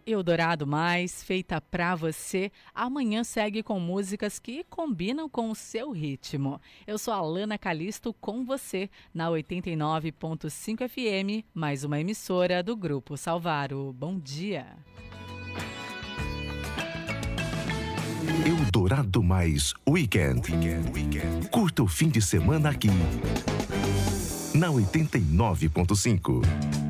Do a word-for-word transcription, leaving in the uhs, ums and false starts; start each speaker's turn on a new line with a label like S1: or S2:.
S1: Eldorado Mais, feita pra você, amanhã segue com músicas que combinam com o seu ritmo. Eu sou a Lana Calisto com você, na oitenta e nove ponto cinco F M, mais uma emissora do Grupo Salvaro. Bom dia!
S2: Eldorado Mais Weekend. Weekend. Weekend. Curta o fim de semana aqui, na oitenta e nove ponto cinco.